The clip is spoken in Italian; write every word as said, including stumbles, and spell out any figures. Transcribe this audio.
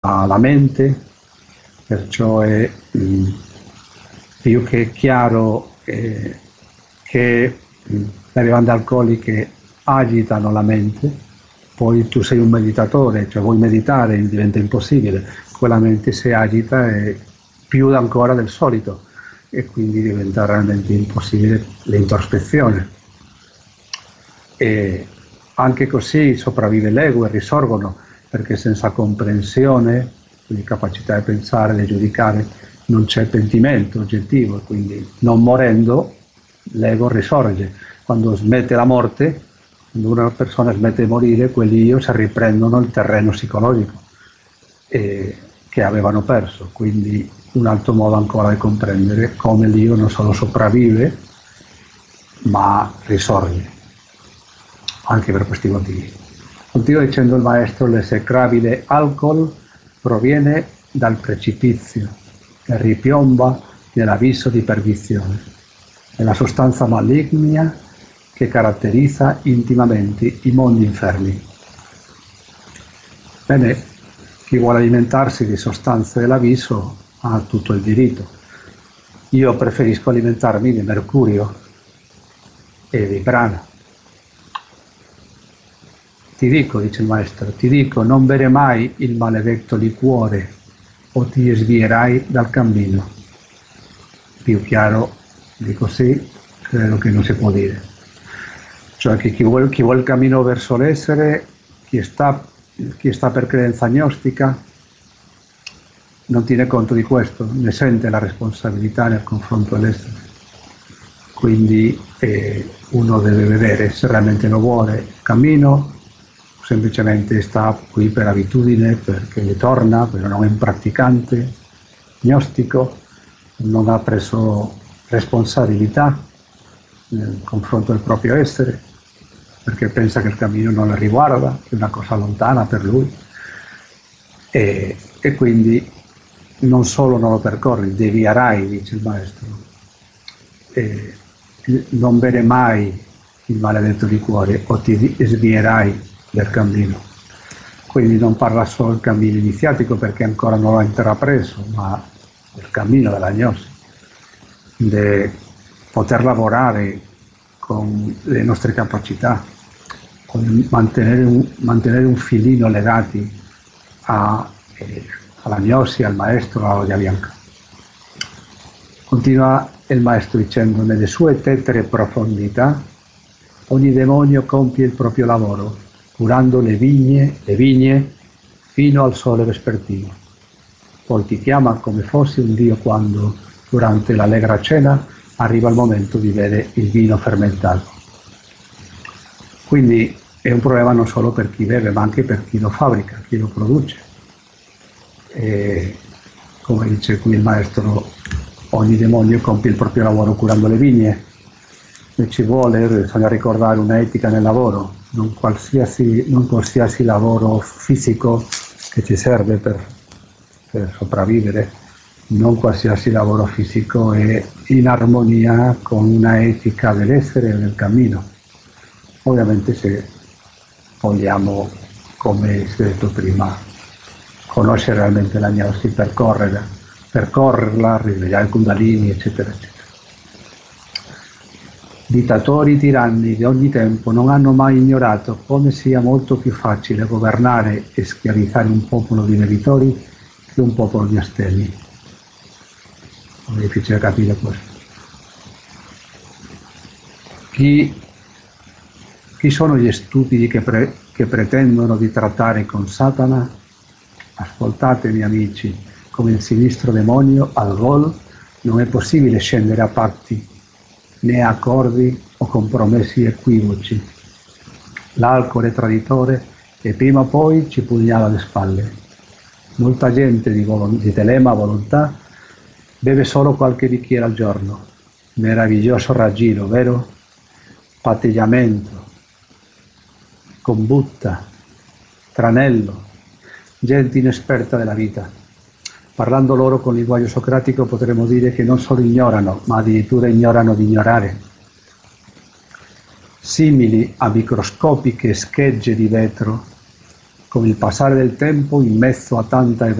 alla mente, perciò è mh, più che chiaro eh, che mh, le bevande alcoliche agitano la mente. Poi tu sei un meditatore, cioè vuoi meditare, diventa impossibile, quella mente si agita e più ancora del solito e quindi diventa realmente impossibile l'introspezione. E anche così sopravvive l'ego e risorgono, perché senza comprensione, quindi capacità di pensare, di giudicare, non c'è pentimento oggettivo, quindi non morendo l'ego risorge. Quando smette la morte, quando una persona smette di morire, quelli io si riprendono il terreno psicologico eh, che avevano perso. Quindi un altro modo ancora di comprendere come l'io non solo sopravvive, ma risorge, anche per questi motivi. Continua dicendo il maestro: l'esecrabile alcol proviene dal precipizio e ripiomba nell'abisso di perdizione. È la sostanza maligna che caratterizza intimamente i mondi infermi. Bene, chi vuole alimentarsi di sostanze dell'abisso ha tutto il diritto. Io preferisco alimentarmi di mercurio e di grana. Ti dico, dice il maestro, ti dico, non bere mai il maledetto liquore o ti svierai dal cammino. Più chiaro di così credo che non si può dire. Cioè che chi vuole, chi vuole il cammino verso l'essere, chi sta, chi sta per credenza gnostica, non tiene conto di questo, ne sente la responsabilità nel confronto all'essere. Quindi eh, uno deve vedere se realmente lo vuole il cammino, semplicemente sta qui per abitudine, perché gli torna, però non è un praticante gnostico, non ha preso responsabilità nel confronto del proprio essere, perché pensa che il cammino non lo riguarda, che è una cosa lontana per lui, e, e quindi non solo non lo percorri, devierai, dice il maestro, e non bere mai il maledetto liquore o ti svierai del cammino. Quindi non parla solo del cammino iniziatico, perché ancora non l'ha intrapreso, ma del cammino della gnosi, di poter lavorare con le nostre capacità, con mantenere un, mantenere un filino legati a, eh, alla gnosi, al maestro, alla via bianca. Continua il maestro dicendo: nelle sue tetere profondità ogni demonio compie il proprio lavoro, curando le vigne, le vigne fino al sole vespertino. Poi ti chiama come fossi un dio quando, durante l'allegra cena, arriva il momento di bere il vino fermentato. Quindi è un problema non solo per chi beve, ma anche per chi lo fabbrica, chi lo produce. E, come dice qui il maestro, ogni demonio compie il proprio lavoro curando le vigne. E ci vuole, bisogna ricordare un'etica nel lavoro, non qualsiasi, non qualsiasi lavoro fisico che ci serve per, per sopravvivere, non qualsiasi lavoro fisico è in armonia con una etica dell'essere e del cammino. Ovviamente se vogliamo, come si è detto prima, conoscere realmente la gnosi, percorrerla, percorrerla, risvegliare il Kundalini, eccetera, eccetera. Dittatori tiranni di ogni tempo non hanno mai ignorato come sia molto più facile governare e schiavizzare un popolo di meditori che un popolo di astemi. È difficile capire questo. Chi, chi sono gli stupidi che, pre, che pretendono di trattare con Satana? Ascoltatemi amici, come il sinistro demonio al gol non è possibile scendere a patti, né accordi o compromessi equivoci. L'alcol è traditore e prima o poi ci pugnala alle spalle. Molta gente di, volo- di telema volontà beve solo qualche bicchiere al giorno. Meraviglioso raggiro, vero? Patteggiamento, combutta, tranello, gente inesperta della vita. Parlando loro con linguaggio socratico potremmo dire che non solo ignorano, ma addirittura ignorano di ignorare. Simili a microscopiche schegge di vetro, con il passare del tempo in mezzo a tanta